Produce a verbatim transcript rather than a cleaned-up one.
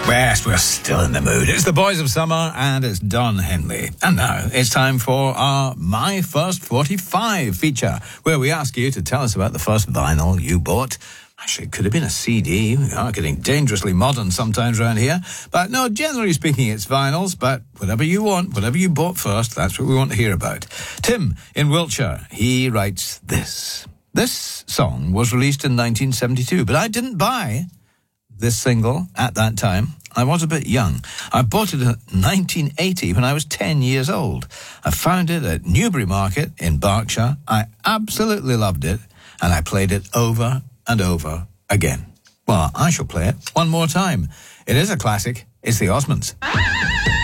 Yes, we're still in the mood. It's the Boys of Summer and it's Don Henley. And now it's time for our My First forty-five feature, where we ask you to tell us about the first vinyl you bought. Actually, it could have been a C D. We are getting dangerously modern sometimes around here. But no, generally speaking, it's vinyls. But whatever you want, whatever you bought first, that's what we want to hear about. Tim in Wiltshire, he writes this. This song was released in nineteen seventy-two, but I didn't buy this single at that time. I was a bit young. I bought it in nineteen eighty when I was ten years old. I found it at Newbury Market in Berkshire. I absolutely loved it, and I played it over and over again. Well, I shall play it one more time. It is a classic. It's the Osmonds.